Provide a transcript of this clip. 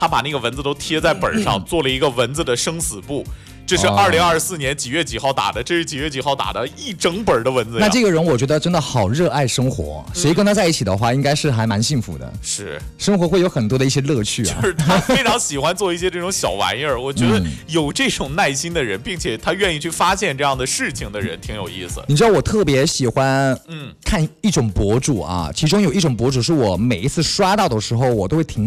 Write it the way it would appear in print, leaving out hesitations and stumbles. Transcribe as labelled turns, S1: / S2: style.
S1: 他把那个文字都贴在本上，做了一个文字的生死簿。这是2024年几月几号打的，这是几月几号打的，一整本的文字呀。
S2: 那这个人我觉得真的好热爱生活，谁跟他在一起的话，应该是还蛮幸福的。
S1: 是，
S2: 生活会有很多的一些乐趣啊。
S1: 就是他非常喜欢做一些这种小玩意儿，我觉得有这种耐心的人，并且他愿意去发现这样的事情的人，挺有意思。
S2: 你知道我特别喜欢看一种博主啊，其中有一种博主是我每一次刷到的时候，我都会停